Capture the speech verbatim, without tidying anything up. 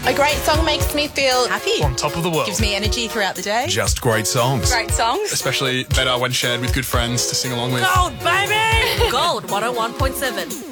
A great song makes me feel happy. On top of the world. Gives me energy throughout the day. Just great songs. Great songs. Especially better when shared with good friends to sing along with. Gold, baby! Gold one oh one point seven.